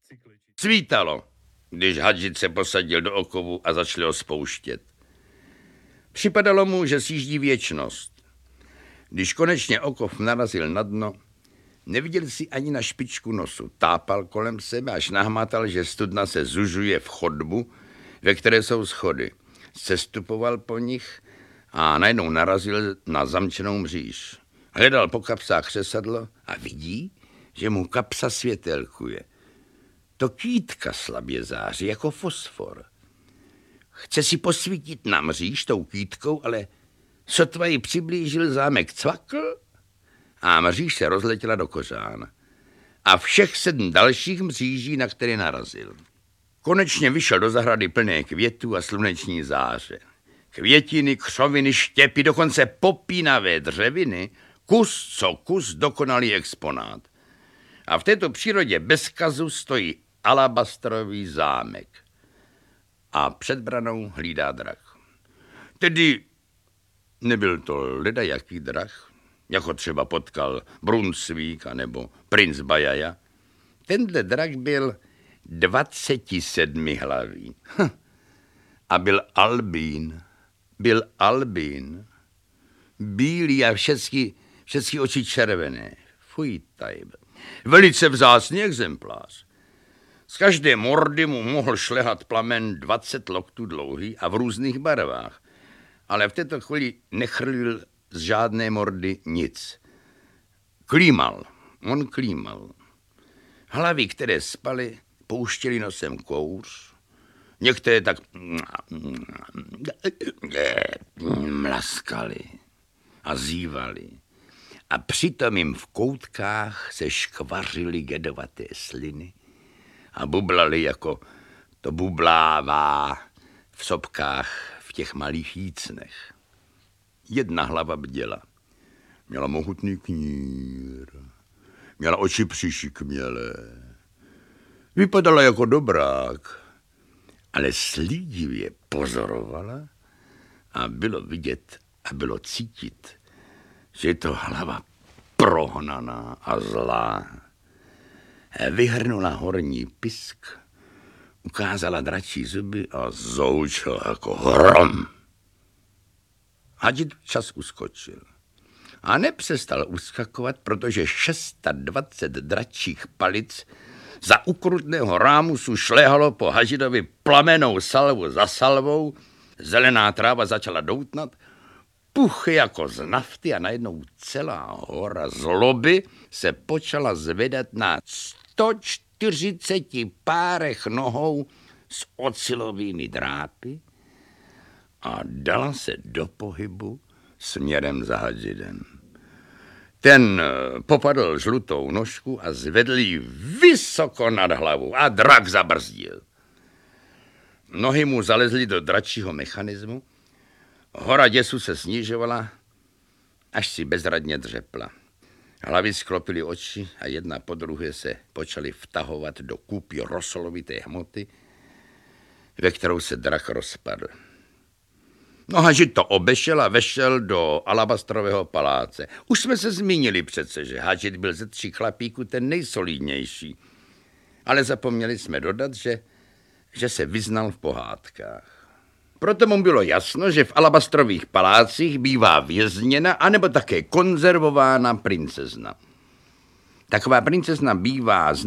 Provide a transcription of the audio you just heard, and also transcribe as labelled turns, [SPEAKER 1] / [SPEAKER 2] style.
[SPEAKER 1] Svítalo, když Hadžid se posadil do okovu a začali ho spouštět. Připadalo mu, že sjíždí věčnost. Když konečně okov narazil na dno, neviděl si ani na špičku nosu. Tápal kolem sebe, až nahmatal, že studna se zužuje v chodbu, ve které jsou schody. Sestupoval po nich a najednou narazil na zamčenou mříž. Hledal po kapsách křesadlo a vidí, že mu kapsa světelkuje. To kýtka slabě září jako fosfor. Chce si posvítit na mříž tou kýtkou, ale sotva ji přiblížil, zámek cvakl a mříž se rozletěla do kořán. A všech 7 dalších mříží, na které narazil. Konečně vyšel do zahrady plné květů a sluneční záře. Květiny, křoviny, štěpy, dokonce popínavé dřeviny, kus co kus dokonalý exponát. A v této přírodě bez kazu stojí alabastrový zámek. A před branou hlídá drak. Tedy nebyl to ledajaký drak, jako třeba potkal Brunsvík nebo princ Bajaja. Tenhle drak byl 27 hlavý. A byl albín. Bílý a všechny oči červené. Fuj, tajb. Velice vzácný exemplář. Z každé mordy mu mohl šlehat plamen 20 loktů dlouhý a v různých barvách. Ale v této chvíli nechrlil z žádné mordy nic. On klímal. Hlavy, které spaly, pouštěly nosem kouř. Některé tak mlaskali a zívali. A přitom jim v koutkách se škvařily jedovaté sliny a bublali, jako to bublává v sopkách v těch malých jícnech. Jedna hlava bděla. Měla mohutný knír. Měla oči přišikmělé. Vypadala jako dobrák, ale slídivě pozorovala a bylo vidět a bylo cítit, že je to hlava prohnaná a zlá. Vyhrnula horní pisk, ukázala dračí zuby a zoučela jako hrom. Hadžid čas uskočil. A nepřestal uskakovat, protože 620 dračích palic za ukrutného rámusu šléhalo po Hadžidovi plamenou salvu za salvou, zelená tráva začala doutnat, puchy jako z nafty a najednou celá hora zloby se počala zvedat na 140 párech nohou s ocelovými drápy a dala se do pohybu směrem za Hadžidem. Ten popadl žlutou nožku a zvedl ji vysoko nad hlavu a drak zabrzdil. Nohy mu zalezly do dračího mechanismu, hora děsu se snižovala, až si bezradně dřepla. Hlavy sklopily oči a jedna po druhé se počaly vtahovat do kůpy rosolovité hmoty, ve kterou se drak rozpadl. No Hadžid to obešel a vešel do alabastrového paláce. Už jsme se zmínili přece, že Hadžid byl ze 3 chlapíků ten nejsolidnější. Ale zapomněli jsme dodat, že se vyznal v pohádkách. Proto mu bylo jasno, že v alabastrových palácích bývá vězněna anebo také konzervována princezna. Taková princezna bývá